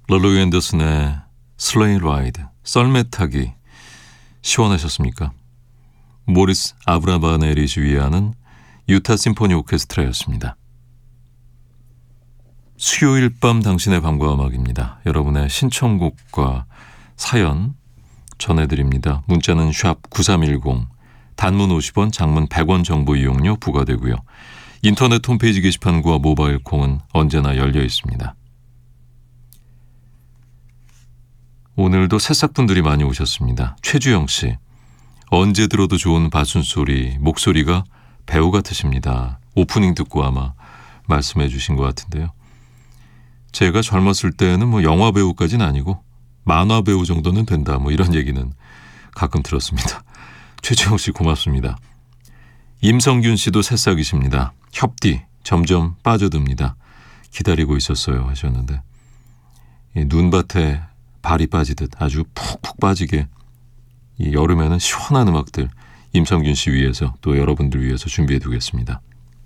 럴로이 앤더슨의 슬레이 라이드, 썰매 타기 시원하셨습니까? 모리스 아브라바넬이 지휘하는 유타 심포니 오케스트라였습니다. 수요일 밤 당신의 밤과 음악입니다. 여러분의 신청곡과 사연 전해드립니다. 문자는 샵 9310, 단문 50원, 장문 100원 정보 이용료 부과되고요. 인터넷 홈페이지 게시판과 모바일 콩은 언제나 열려 있습니다. 오늘도 새싹분들이 많이 오셨습니다. 최주영 씨, 언제 들어도 좋은 바순소리, 목소리가 배우 같으십니다. 오프닝 듣고 아마 말씀해 주신 것 같은데요. 제가 젊었을 때는 뭐 영화 배우까지는 아니고 만화 배우 정도는 된다, 뭐 이런 얘기는 가끔 들었습니다. 최주영 씨 고맙습니다. 임성균 씨도 새싹이십니다. 협디 점점 빠져듭니다. 기다리고 있었어요 하셨는데, 이 눈밭에 발이 빠지듯 아주 푹푹 빠지게 이 여름에는 시원한 음악들 임성균 씨 위해서 또 여러분들 위해서 준비해 두겠습니다.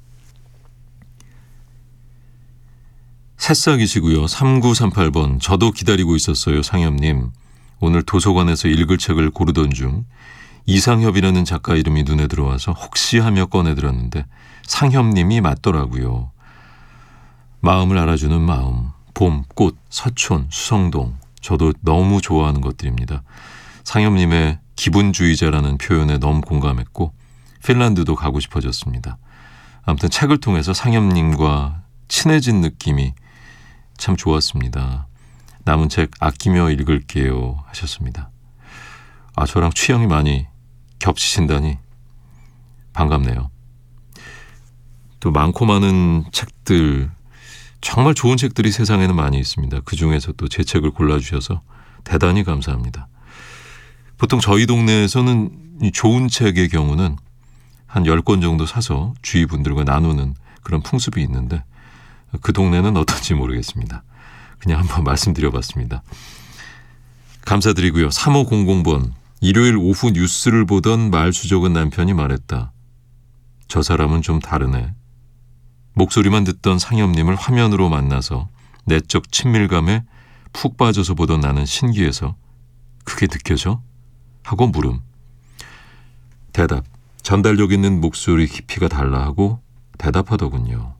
새싹이시고요. 3938번 저도 기다리고 있었어요. 상엽님. 오늘 도서관에서 읽을 책을 고르던 중 이상협이라는 작가 이름이 눈에 들어와서 혹시 하며 꺼내들었는데 상협님이 맞더라고요. 마음을 알아주는 마음, 봄, 꽃, 서촌, 수성동, 저도 너무 좋아하는 것들입니다. 상협님의 기분주의자라는 표현에 너무 공감했고 핀란드도 가고 싶어졌습니다. 아무튼 책을 통해서 상협님과 친해진 느낌이 참 좋았습니다. 남은 책 아끼며 읽을게요 하셨습니다. 아, 저랑 취향이 많이 겹치신다니 반갑네요. 또 많고 많은 책들, 정말 좋은 책들이 세상에는 많이 있습니다. 그중에서 또 제 책을 골라주셔서 대단히 감사합니다. 보통 저희 동네에서는 이 좋은 책의 경우는 한 10권 정도 사서 주위 분들과 나누는 그런 풍습이 있는데 그 동네는 어떤지 모르겠습니다. 그냥 한번 말씀드려봤습니다. 감사드리고요. 3500번, 일요일 오후 뉴스를 보던 말수적은 남편이 말했다. 저 사람은 좀 다르네. 목소리만 듣던 상엽님을 화면으로 만나서 내적 친밀감에 푹 빠져서 보던 나는 신기해서 그게 느껴져? 하고 물음. 대답, 전달력 있는 목소리 깊이가 달라 하고 대답하더군요.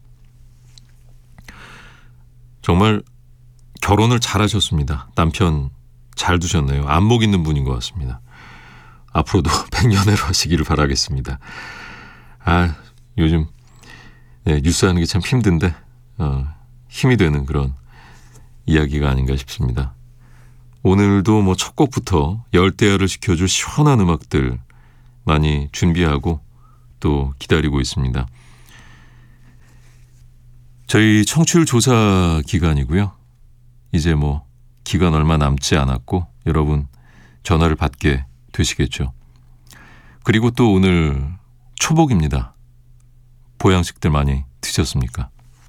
정말 결혼을 잘하셨습니다. 남편 잘 두셨네요. 안목 있는 분인 것 같습니다. 앞으로도 100년회로 하시기를 바라겠습니다. 아, 요즘 뉴스하는 게 참 힘든데 힘이 되는 그런 이야기가 아닌가 싶습니다. 오늘도 뭐 첫 곡부터 열대야를 식혀줄 시원한 음악들 많이 준비하고 또 기다리고 있습니다. 저희 청취율 조사 기간이고요. 이제 뭐 기간 얼마 남지 않았고 여러분 전화를 받게 되시겠죠. 그리고 또 오늘 초복입니다. 보양식들 많이 드셨습니까?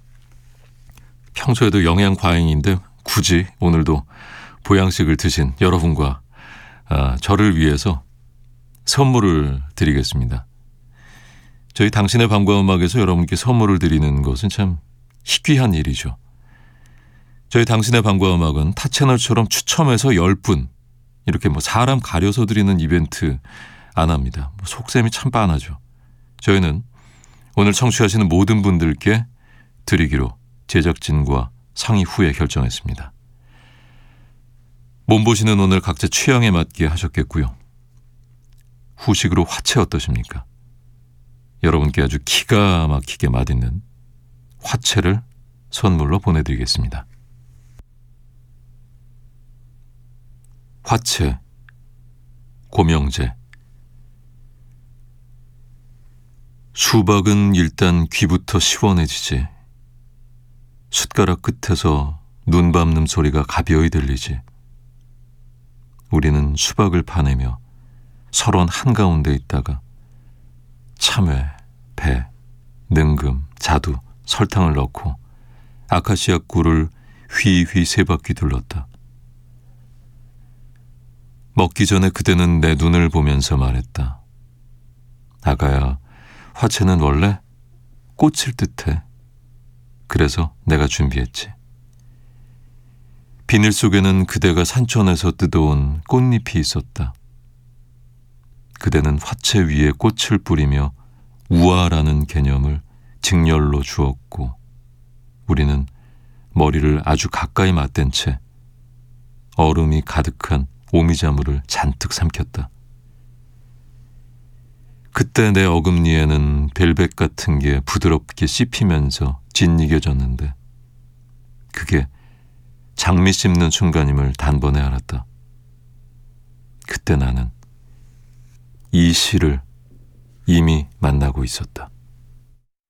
평소에도 영양 과잉인데 굳이 오늘도 보양식을 드신 여러분과 저를 위해서 선물을 드리겠습니다. 저희 당신의 밤과 음악에서 여러분께 선물을 드리는 것은 참 희귀한 일이죠. 저희 당신의 밤과 음악은 타 채널처럼 추첨해서 10분 이렇게 뭐 사람 가려서 드리는 이벤트 안 합니다. 속셈이 참 빤하죠. 저희는 오늘 청취하시는 모든 분들께 드리기로 제작진과 상의 후에 결정했습니다. 몸보시는 오늘 각자 취향에 맞게 하셨겠고요. 후식으로 화채 어떠십니까? 여러분께 아주 기가 막히게 맛있는 화채를 선물로 보내드리겠습니다. 화채, 고명제. 수박은 일단 귀부터 시원해지지. 숟가락 끝에서 눈 밟는 소리가 가벼이 들리지. 우리는 수박을 파내며 서론 한가운데 있다가 참외, 배, 능금, 자두, 설탕을 넣고 아카시아 꿀을 휘휘 세 바퀴 둘렀다. 먹기 전에 그대는 내 눈을 보면서 말했다. 아가야, 화채는 원래 꽃일 듯해. 그래서 내가 준비했지. 비늘 속에는 그대가 산천에서 뜯어온 꽃잎이 있었다. 그대는 화채 위에 꽃을 뿌리며 우아라는 개념을 직렬로 주었고 우리는 머리를 아주 가까이 맞댄 채 얼음이 가득한 오미자물을 잔뜩 삼켰다. 그때 내 어금니에는 벨벳 같은 게 부드럽게 씹히면서 짓이겨졌는데 그게 장미 씹는 순간임을 단번에 알았다. 그때 나는 이 시를 이미 만나고 있었다.